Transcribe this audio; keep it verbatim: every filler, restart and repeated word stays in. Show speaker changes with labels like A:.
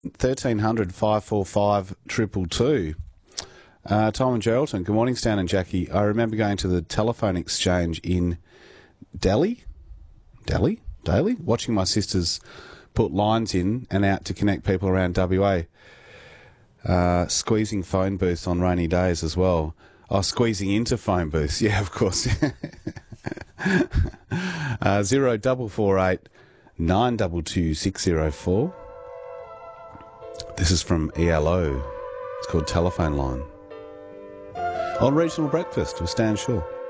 A: thirteen hundred, five four five, two two two. Uh, Tom and Geraldton, good morning, Stan and Jackie. I remember going to the telephone exchange in Delhi, Delhi, Daily, watching my sisters put lines in and out to connect people around W A. Uh, squeezing phone booths on rainy days as well. Oh, squeezing into phone booths. Yeah, of course. uh, zero double four eight nine double two six zero four. This is from E L O. It's called Telephone Line. On Regional Breakfast with Stan Shaw.